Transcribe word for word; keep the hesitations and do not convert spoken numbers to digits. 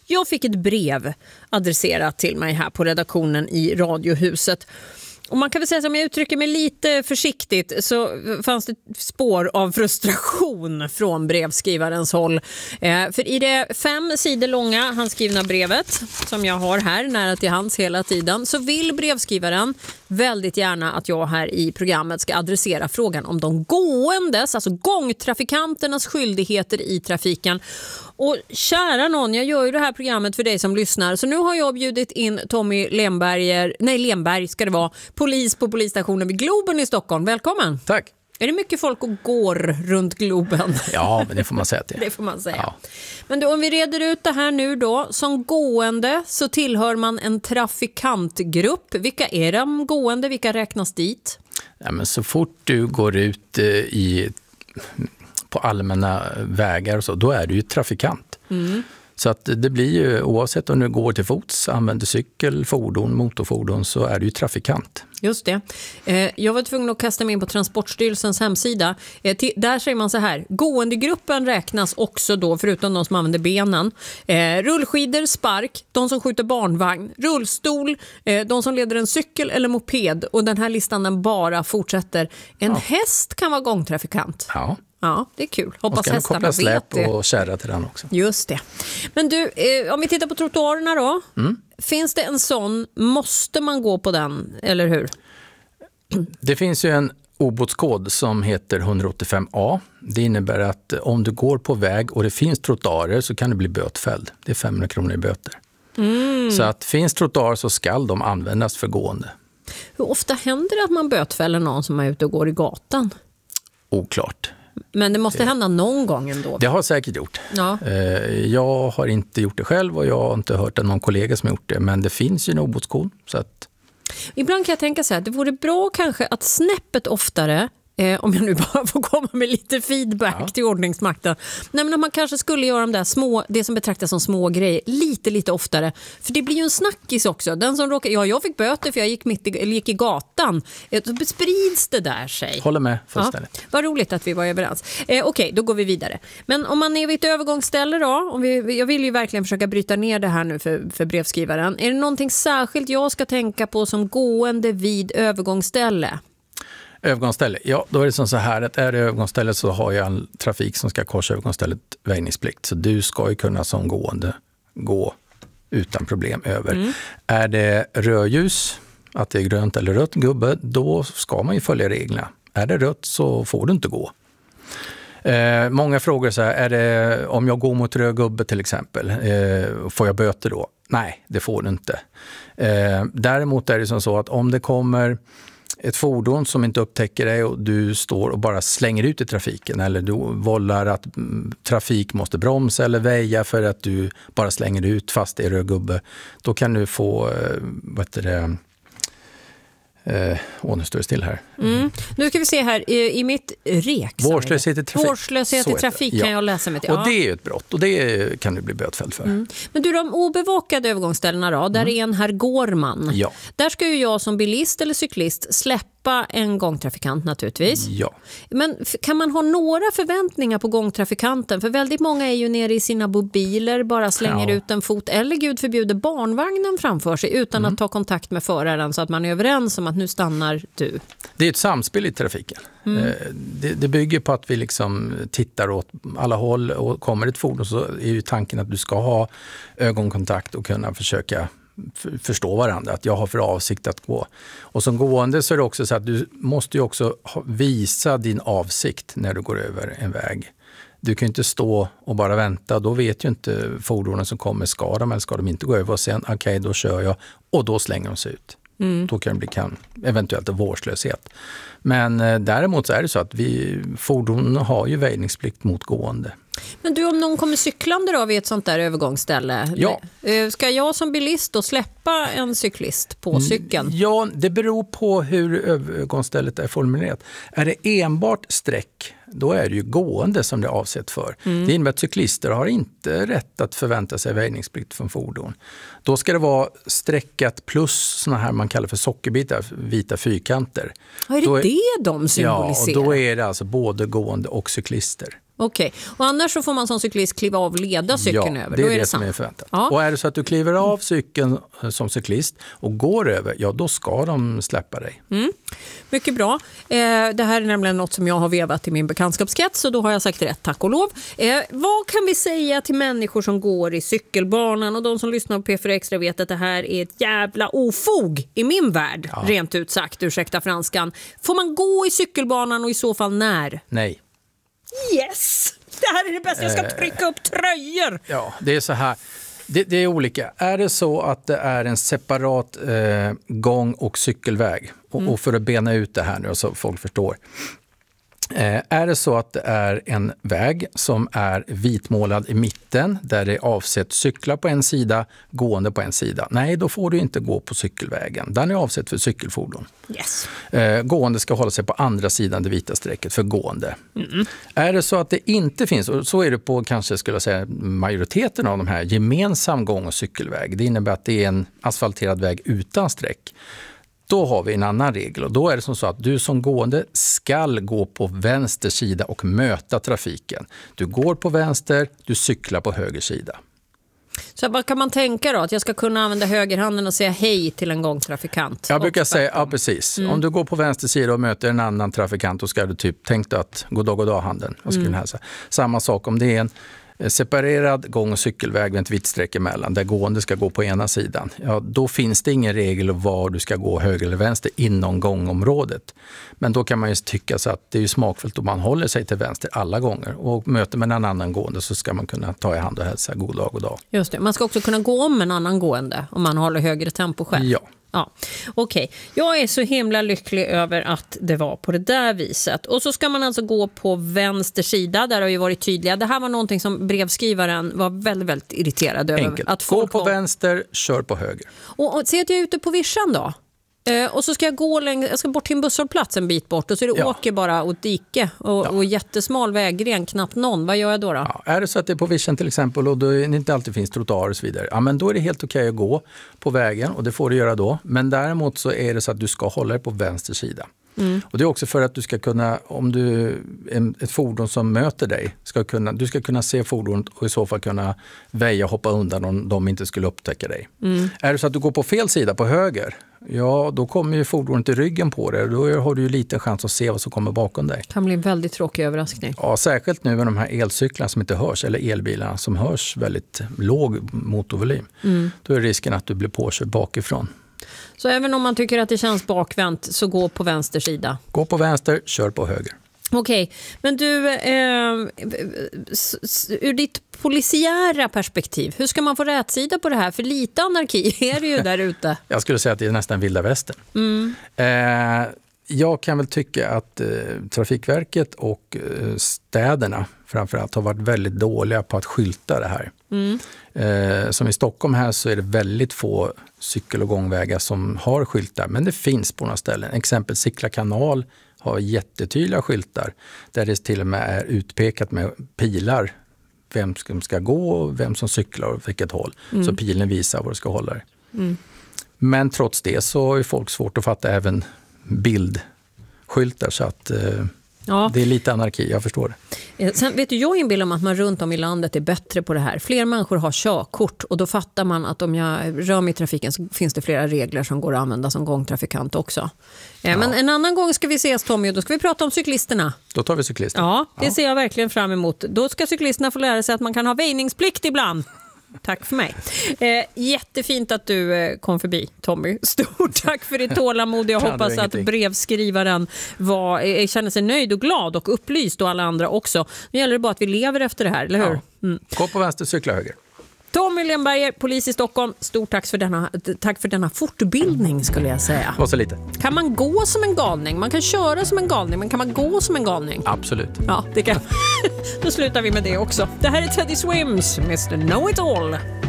Jag fick ett brev adresserat till mig här på redaktionen i Radiohuset. Och man kan väl säga, som jag uttrycker mig lite försiktigt, så fanns det spår av frustration från brevskrivarens håll. Eh, för i det fem sidor långa handskrivna brevet som jag har här nära till hands hela tiden, så vill brevskrivaren väldigt gärna att jag här i programmet ska adressera frågan om de gåendes, alltså gångtrafikanternas skyldigheter i trafiken. Och kära någon, jag gör ju det här programmet för dig som lyssnar, så nu har jag bjudit in Tommy Lemberger, nej Lemberg ska det vara, polis på polisstationen vid Globen i Stockholm. Välkommen! Tack! Är det mycket folk och går runt Globen? Ja, men det får man säga till. Det får man säga. Ja. Men då, om vi reder ut det här nu då, som gående så tillhör man en trafikantgrupp. Vilka är de gående? Vilka räknas dit? Ja, men så fort du går ut eh, i, på allmänna vägar och så, då är du ju trafikant. Mm. Så att det blir ju, oavsett om du går till fots, använder cykel, fordon, motorfordon, så är du ju trafikant. Just det. Eh, jag var tvungen att kasta mig in på Transportstyrelsens hemsida. Eh, till, där säger man så här: gåendegruppen räknas också då, förutom de som använder benen. Eh, rullskidor, spark, de som skjuter barnvagn, rullstol, eh, de som leder en cykel eller moped. Och den här listan den bara fortsätter. En ja. häst kan vara gångtrafikant. Ja. Ja, det är kul. Hoppas hästarna vet det. Och ska koppla släp och kärra till den också. Just det. Men du, eh, om vi tittar på trottoarerna då. Mm. Finns det en sån, måste man gå på den, eller hur? Det finns ju en obotskod som heter hundraåttiofem A. Det innebär att om du går på väg och det finns trottoarer så kan du bli bötfälld. Det är femhundra kronor i böter. Mm. Så att finns trottoarer så ska de användas för gående. Hur ofta händer det att man bötfäller någon som är ute och går i gatan? Oklart. Men det måste det, hända någon gång ändå. Det har säkert gjort. Ja. Jag har inte gjort det själv och jag har inte hört att någon kollega som har gjort det. Men det finns ju en obotskod. Så att... Ibland kan jag tänka så här, det vore bra kanske att snäppet oftare, eh, om jag nu bara får komma med lite feedback ja. till ordningsmakten. Nej, men att man kanske skulle göra de där små, det som betraktas som små grejer lite, lite oftare. För det blir ju en snackis också. Den som råkar, ja, jag fick böter för jag gick, mitt i, eller gick i gatan. Så sprids det där sig. Håller med fullständigt. Ja, vad roligt att vi var överens. Eh, Okej, okay, då går vi vidare. Men om man är vid ett övergångsställe då, om vi, jag vill ju verkligen försöka bryta ner det här nu för, för brevskrivaren. Är det någonting särskilt jag ska tänka på som gående vid övergångsställe? Övergångsställe, ja då är det som så här att är det övergångsställe så har jag en trafik som ska korsa övergångsstället väjningsplikt. Så du ska ju kunna som gående gå utan problem över. Mm. Är det rödljus, att det är grönt eller rött gubbe, då ska man ju följa reglerna. Är det rött så får du inte gå. Eh, många frågar så här, är det, om jag går mot röd gubbe till exempel, eh, får jag böter då? Nej, det får du inte. Eh, däremot är det som så att om det kommer ett fordon som inte upptäcker dig och du står och bara slänger ut i trafiken eller du vållar att trafik måste bromsa eller väja för att du bara slänger ut fast det är röd gubbe, då kan du få, vad heter det, Eh, åh, nu står det still här. Mm. Nu ska vi se här, i, i mitt rek. Vårdslöshet i trafik. Vårdslöshet i trafik kan ja. jag läsa mig till. Ja. Och det är ju ett brott och det kan du bli bötfälld för. Mm. Men du, de obevakade övergångsställena då, där mm. är en här går man. Ja. Där ska ju jag som bilist eller cyklist släppa en gångtrafikant naturligtvis. Ja. Men kan man ha några förväntningar på gångtrafikanten? För väldigt många är ju nere i sina mobiler, bara slänger ja. ut en fot eller gud förbjuder barnvagnen framför sig utan mm. att ta kontakt med föraren så att man är överens om att nu stannar du. Det är ett samspel i trafiken. Mm. Det, det bygger på att vi liksom tittar åt alla håll och kommer ett fordon så är ju tanken att du ska ha ögonkontakt och kunna försöka förstå varandra, att jag har för avsikt att gå. Och som gående så är det också så att du måste ju också visa din avsikt när du går över en väg. Du kan ju inte stå och bara vänta, då vet ju inte fordonen som kommer, ska de eller ska de inte gå över och sen okej, okay, då kör jag och då slänger de sig ut. Mm. Då kan det bli kan, eventuellt en vårdslöshet. Men eh, däremot så är det så att vi fordon har ju väjningsplikt mot gående. Men du, om någon kommer cyklande då vid ett sånt där övergångsställe, ja. ska jag som bilist då släppa en cyklist på cykeln? Ja, det beror på hur övergångsstället är formulerat. Är det enbart sträck, då är det ju gående som det är avsett för. Mm. Det innebär att cyklister har inte rätt att förvänta sig väjningsplikt från fordon. Då ska det vara sträckat plus såna här man kallar för sockerbitar, vita fyrkanter. Ja, är det då är, det de symboliserar? Ja, och då är det alltså både gående och cyklister. Okej, okay. Och annars så får man som cyklist kliva av leda cykeln ja, över? det är då är det, det som sant. är förväntat. Ja. Och är det så att du kliver av cykeln som cyklist och går över, ja då ska de släppa dig. Mm. Mycket bra. Eh, det här är nämligen något som jag har vevat i min bekantskapskrets, så då har jag sagt rätt, tack och lov. Eh, vad kan vi säga till människor som går i cykelbanan, och de som lyssnar på P fyra Extra vet att det här är ett jävla ofog i min värld, ja. Rent ut sagt, ursäkta franskan. Får man gå i cykelbanan och i så fall när? Nej. Yes! Det här är det bästa, jag ska trycka upp tröjor. Ja, det är så här. Det, det är olika. Är det så att det är en separat eh, gång- och cykelväg, och, mm. och för att bena ut det här nu så folk förstår. Eh, är det så att det är en väg som är vitmålad i mitten där det är avsett cyklar på en sida, gående på en sida. Nej, då får du inte gå på cykelvägen. Den är avsett för cykelfordon. Yes. Eh, gående ska hålla sig på andra sidan det vita strecket för gående. Mm. Är det så att det inte finns, och så är det på kanske skulle jag säga majoriteten av de här, gemensam gång- och cykelväg. Det innebär att det är en asfalterad väg utan streck. Då har vi en annan regel, och då är det som så att du som gående skall gå på vänster sida och möta trafiken. Du går på vänster, du cyklar på höger sida. Så vad kan man tänka då? Att jag ska kunna använda högerhanden och säga hej till en gångtrafikant? Jag brukar säga, ja precis. Mm. Om du går på vänster sida och möter en annan trafikant, då ska du typ tänka att god dag, god dag handen. Jag skulle mm. hälsa. Samma sak om det är en separerad gång- och cykelväg med ett vitt streck emellan där gående ska gå på ena sidan. Ja, då finns det ingen regel var du ska gå höger eller vänster inom gångområdet. Men då kan man ju tycka så att det är ju smakfullt om man håller sig till vänster alla gånger, och möter med en annan gående så ska man kunna ta i hand och hälsa god dag, god dag. Just det, man ska också kunna gå om en annan gående om man håller högre tempo själv. Ja. Ja, okej. Okay. Jag är så himla lycklig över att det var på det där viset. Och så ska man alltså gå på vänster sida, där har ju varit tydliga. Det här var någonting som brevskrivaren var väldigt, väldigt irriterad över. Enkelt. Att gå på var... vänster, kör på höger. Och, och se att jag är ute på vischan då. Eh, och så ska jag gå längs, jag ska bort till en busshållplats en bit bort, och så är det ja. åker bara åt dike och, ja. och jättesmal väggren, knappt någon. Vad gör jag då då? Ja, är det så att det är på vischan till exempel och då inte alltid finns trottoarer och så vidare, ja men då är det helt okej att gå på vägen, och det får du göra då. Men däremot så är det så att du ska hålla dig på vänster sida. Mm. Och det är också för att du ska kunna, om du en, ett fordon som möter dig, ska kunna, du ska kunna se fordonet och i så fall kunna väja och hoppa undan om de inte skulle upptäcka dig. Mm. Är det så att du går på fel sida, på höger, ja då kommer ju fordonet i ryggen på dig, och då har du ju liten chans att se vad som kommer bakom dig. Det kan bli en väldigt tråkig överraskning. Ja, särskilt nu med de här elcyklarna som inte hörs, eller elbilarna som hörs väldigt låg motorvolym. Mm. Då är risken att du blir påkörd bakifrån. Så även om man tycker att det känns bakvänt, så gå på vänster sida. Gå på vänster, kör på höger. Okej, okay. Men du, eh, ur ditt polisiära perspektiv, hur ska man få rätt sida på det här? För lite anarki är det ju där ute. Jag skulle säga att det är nästan vilda västern. Mm. Eh, jag kan väl tycka att eh, Trafikverket och eh, städerna framförallt har varit väldigt dåliga på att skylta det här. Mm. Eh, som i Stockholm här så är det väldigt få cykel- och gångvägar som har skyltar, men det finns på några ställen. Exempel Sickla kanal har jättetydliga skyltar där det till och med är utpekat med pilar vem som ska gå och vem som cyklar och vilket håll. Mm. Så pilen visar var du ska hålla dig. Mm. Men trots det så är folk svårt att fatta även bildskyltar, så att eh, ja. det är lite anarki, jag förstår det. Sen vet du, jag inbillar mig att man runt om i landet är bättre på det här. Fler människor har körkort, och då fattar man att om jag rör mig i trafiken så finns det flera regler som går att använda som gångtrafikant också. Ja. Men en annan gång ska vi ses, Tommy, och då ska vi prata om cyklisterna. Då tar vi cyklisterna. Ja, det ja. ser jag verkligen fram emot. Då ska cyklisterna få lära sig att man kan ha väjningsplikt ibland. Tack för mig. Eh, jättefint att du eh, kom förbi, Tommy. Stort tack för ditt tålamod. Jag hoppas att brevskrivaren var, eh, känner sig nöjd och glad och upplyst, och alla andra också. Nu gäller det bara att vi lever efter det här, eller hur? Ja. Mm. Gå på vänster, cykla höger. Tommy Lenberger, polis i Stockholm. Stort tack för denna, tack för denna fortbildning, skulle jag säga. Och så lite. Kan man gå som en galning? Man kan köra som en galning, men kan man gå som en galning? Absolut. Ja, det kan. Då slutar vi med det också. Det här är Teddy Swims, mister Know It All.